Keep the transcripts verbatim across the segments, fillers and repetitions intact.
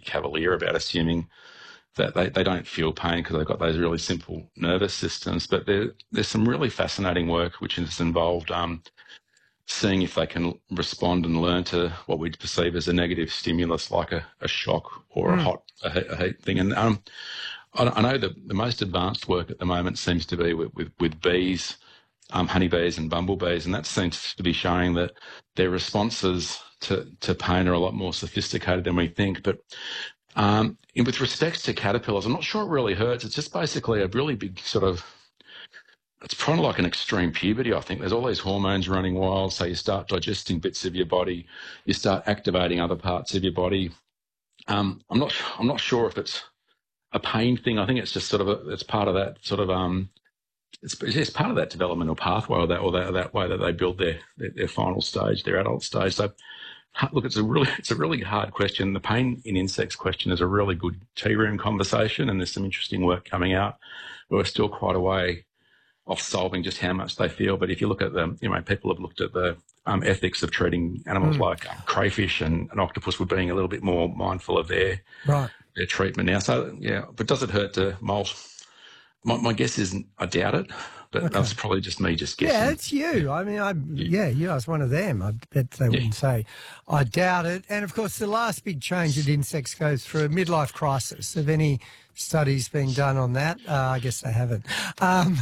cavalier about assuming that they, they don't feel pain because they've got those really simple nervous systems. But there, there's some really fascinating work which has involved um, seeing if they can respond and learn to what we perceive as a negative stimulus like a, a shock or mm. a hot a heat, a heat thing. And um, I, I know that the most advanced work at the moment seems to be with, with, with bees, um, honeybees and bumblebees, and that seems to be showing that their responses to, to pain are a lot more sophisticated than we think. But Um, and with respect to caterpillars, I'm not sure it really hurts. It's just basically a really big sort of, it's probably like an extreme puberty, I think. There's all these hormones running wild, so you start digesting bits of your body, you start activating other parts of your body. Um, I'm not, I'm not sure if it's a pain thing. I think it's just sort of, a, it's part of that sort of, um, it's, it's part of that developmental pathway or that, or that, that way that they build their, their, their final stage, their adult stage. So, look, it's a really it's a really hard question. The pain in insects question is a really good tea room conversation, and there's some interesting work coming out. We're still quite a way off solving just how much they feel. But if you look at the, you know, people have looked at the um, ethics of treating animals mm. like um, crayfish and an octopus with being a little bit more mindful of their right. their treatment now. So yeah, but does it hurt to molt? My, my guess is I doubt it. But okay. That's probably just me just guessing. Yeah, it's you. I mean, I yeah, you I was one of them. I bet they yeah. wouldn't say. I doubt it. And, of course, the last big change that insects go through, a midlife crisis. Have any studies been done on that? Uh, I guess they haven't. Um,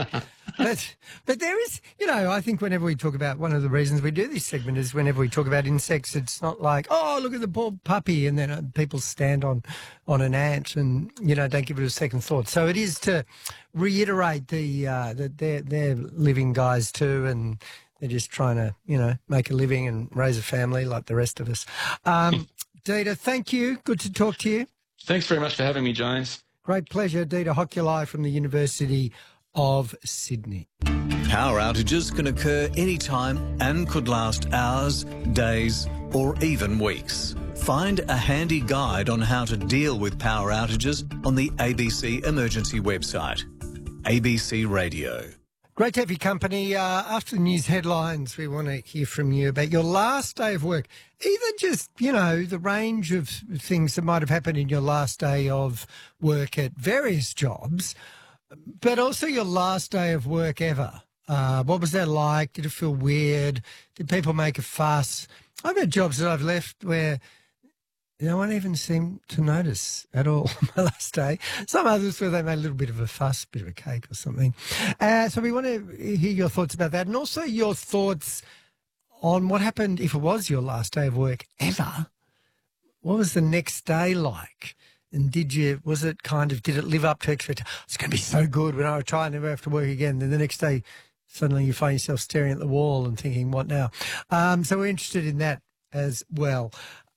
but, but there is, you know, I think whenever we talk about, one of the reasons we do this segment is whenever we talk about insects, it's not like, oh, look at the poor puppy, and then uh, people stand on, on an ant and, you know, don't give it a second thought. So it is to reiterate the uh, that they're, they're living guys too, and they're just trying to, you know, make a living and raise a family like the rest of us. Um, Dieter, thank you. Good to talk to you. Thanks very much for having me, James. Great pleasure. Dieter Hokulai from the University of Sydney. Power outages can occur anytime and could last hours, days, or even weeks. Find a handy guide on how to deal with power outages on the A B C Emergency website. A B C Radio. Great to have your company. Uh, after the news headlines, we want to hear from you about your last day of work. Either just, you know, the range of things that might have happened in your last day of work at various jobs, but also your last day of work ever. Uh, what was that like? Did it feel weird? Did people make a fuss? I've had jobs that I've left where no one even seemed to notice at all my last day. Some others where they made a little bit of a fuss, a bit of a cake or something. Uh, so we want to hear your thoughts about that, and also your thoughts on what happened if it was your last day of work ever. What was the next day like? And did you, was it kind of, did it live up to expectations? It's going to be so good when I retire and never have to work again. Then the next day, suddenly you find yourself staring at the wall and thinking, what now? Um, so we're interested in that as well.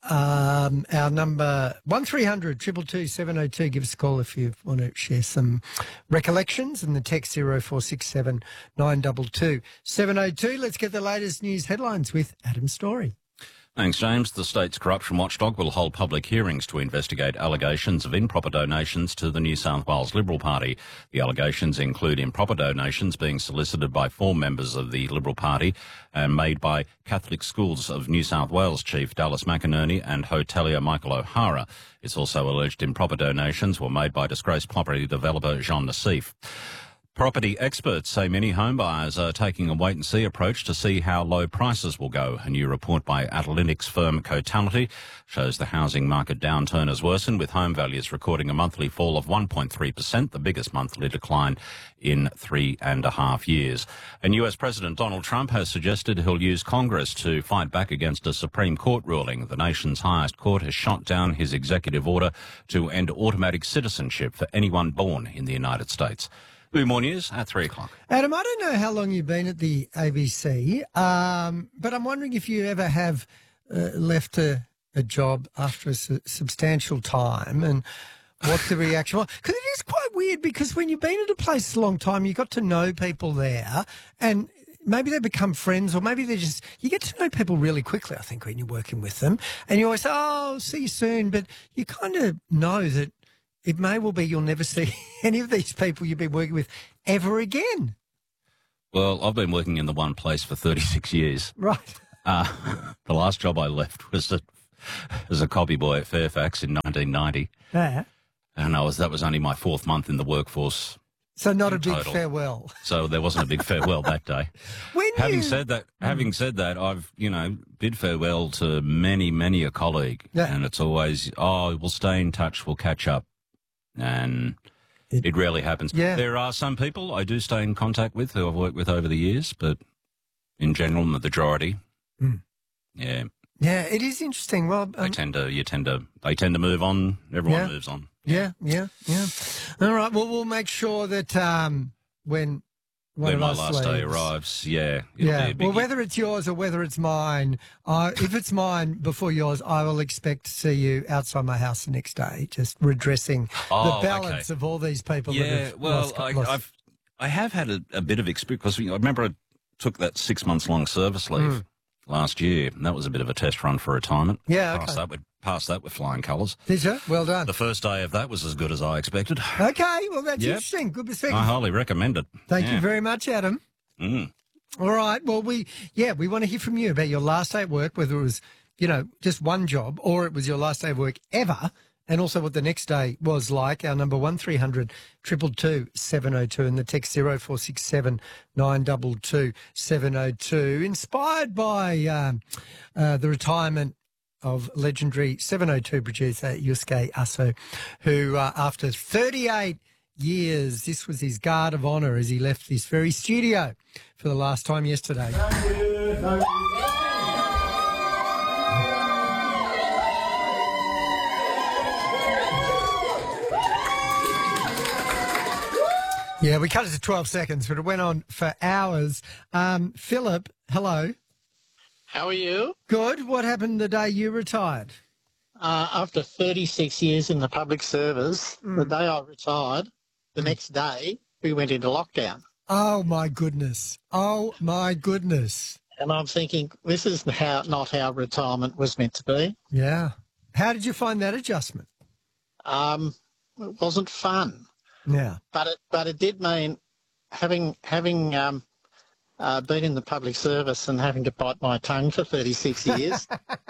Um, our number one three hundred two two two seven oh two. Give us a call if you want to share some recollections, and the text zero four six seven nine two two seven oh two. Let's get the latest news headlines with Adam Story. Thanks, James. The state's corruption watchdog will hold public hearings to investigate allegations of improper donations to the New South Wales Liberal Party. The allegations include improper donations being solicited by four members of the Liberal Party and made by Catholic Schools of New South Wales Chief Dallas McInerney and hotelier Michael O'Hara. It's also alleged improper donations were made by disgraced property developer Jean Nassif. Property experts say many homebuyers are taking a wait-and-see approach to see how low prices will go. A new report by analytics firm Cotality shows the housing market downturn has worsened, with home values recording a monthly fall of one point three percent, the biggest monthly decline in three and a half years. And U S President Donald Trump has suggested he'll use Congress to fight back against a Supreme Court ruling. The nation's highest court has shot down his executive order to end automatic citizenship for anyone born in the United States. More news at three o'clock. Adam, I don't know how long you've been at the A B C, um, but I'm wondering if you ever have uh, left a, a job after a su- substantial time and what the reaction was. Because it is quite weird, because when you've been at a place a long time, you got to know people there, and maybe they become friends, or maybe they're just, you get to know people really quickly, I think, when you're working with them. And you always say, oh, see you soon. But you kind of know that it may well be you'll never see any of these people you've been working with ever again. Well, I've been working in the one place for thirty-six years. Right. Uh, the last job I left was at as a copy boy at Fairfax in nineteen ninety. Yeah. And I was that was only my fourth month in the workforce. So not a in big total. farewell. So there wasn't a big farewell that day. When Having you... said that, having said that, I've, you know, bid farewell to many, many a colleague. Yeah. And it's always, oh, we'll stay in touch, we'll catch up. And it, it rarely happens. Yeah. There are some people I do stay in contact with who I've worked with over the years, but in general, the majority, Mm. yeah, Yeah, it is interesting. Well, they um, tend to, you tend to, they tend to move on. Everyone Yeah. moves on. yeah, yeah, yeah. All right. Well, we'll make sure that um, when one When of my us last day leaves- arrives, yeah, it'll Yeah. be a Well, biggie. whether it's yours or whether it's mine, uh, if it's mine before yours, I will expect to see you outside my house the next day, just redressing Oh, the balance okay. of all these people. that Yeah, have well, lost, I, lost. I've I have had a, a bit of experience because I remember I took that six months long service leave Mm. last year, and that was a bit of a test run for retirement. Yeah, passed okay. that with passed that with flying colours. Did you? Well done. The first day of that was as good as I expected. Okay. Well, that's Yep. interesting. Good perspective. I highly recommend it. Thank Yeah. you very much, Adam. Mm. All right. Well, we, yeah, we want to hear from you about your last day at work, whether it was, you know, just one job or it was your last day of work ever, and also what the next day was like. Our number one three hundred two two two seven oh two and the text zero four six seven nine two two seven oh two. Inspired by um, uh, the retirement of legendary seven oh two producer Yusuke Aso, who uh, after thirty-eight years, this was his guard of honour as he left this very studio for the last time yesterday. Yeah, we cut it to twelve seconds, but it went on for hours. Um, Philip, hello. How are you? Good. What happened the day you retired? Uh, after thirty-six years in the public service, Mm. the day I retired, the next day, we went into lockdown. Oh, my goodness. Oh, my goodness. And I'm thinking, this is how not how retirement was meant to be. Yeah. How did you find that adjustment? Um, it wasn't fun, Yeah. but it but it did mean having having um, uh, been in the public service and having to bite my tongue for thirty-six years.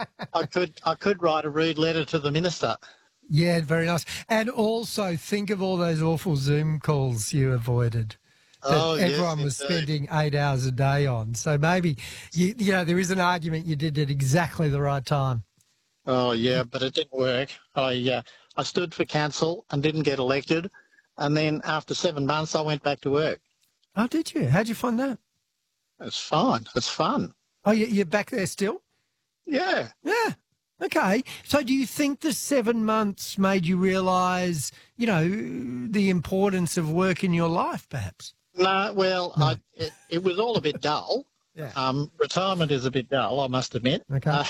I could I could write a rude letter to the minister. Yeah, very nice. And also think of all those awful Zoom calls you avoided that Oh, yes, everyone was indeed. spending eight hours a day on. So maybe, you, you know, there is an argument you did at exactly the right time. Oh yeah, but it didn't work. I uh, I stood for council and didn't get elected, and then after seven months I went back to work. Oh, did you? How'd you find that? It's fine. It's fun. Oh, you, you're back there still? Yeah. Yeah. Okay. So do you think the seven months made you realise, you know, the importance of work in your life, perhaps? No, well, I, it, it was all a bit dull. Yeah. Um, retirement is a bit dull, I must admit. Okay. Uh,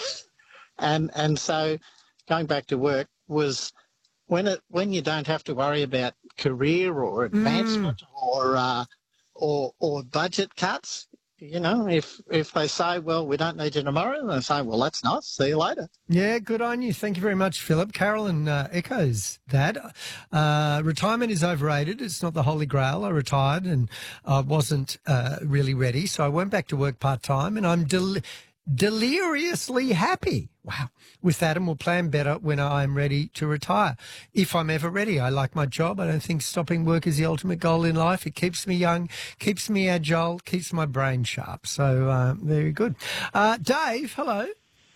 and and so going back to work was when it when you don't have to worry about career or advancement or uh, or or budget cuts. You know, if if they say, well, we don't need you tomorrow, they say, well, that's nice. See you later. Yeah, good on you. Thank you very much, Philip. Carolyn uh, echoes that. Uh, retirement is overrated. It's not the holy grail. I retired and I wasn't uh, really ready, so I went back to work part-time and I'm del- deliriously happy. Wow. With that, and we'll plan better when I'm ready to retire. If I'm ever ready, I like my job. I don't think stopping work is the ultimate goal in life. It keeps me young, keeps me agile, keeps my brain sharp. So uh, very good. Uh, Dave, hello.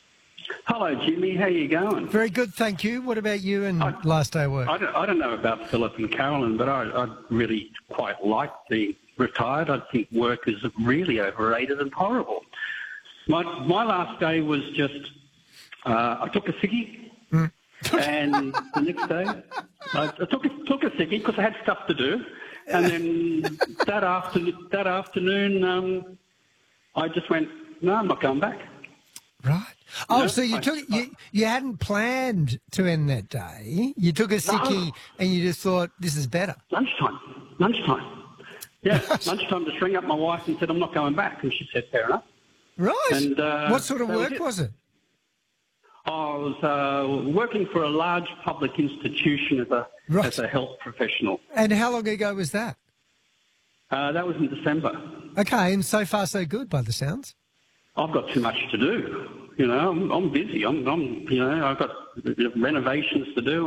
Hello, Jimmy. How you going? Very good, thank you. What about you and I- last day of work? I don't, I don't know about Philip and Carolyn, but I, I really quite like being retired. I think work is really overrated and horrible. My my last day was just uh, I took a sickie, Mm. and the next day I, I took a, took a sickie because I had stuff to do, and then that afternoon that afternoon um, I just went, no, I'm not going back. Right. Oh, No, so you I- took you you hadn't planned to end that day. You took a sickie and you just thought this is better. Lunchtime. Lunchtime. Yeah, lunchtime. Just rang up my wife and said, I'm not going back. And she said, fair enough. Right. And, uh, what sort of that was work it. was it? I was uh, working for a large public institution as a, Right. as a health professional. And how long ago was that? Uh, that was in December. Okay, and so far so good by the sounds. I've got too much to do. You know, I'm, I'm busy. I'm, I'm, you know, I've got renovations to do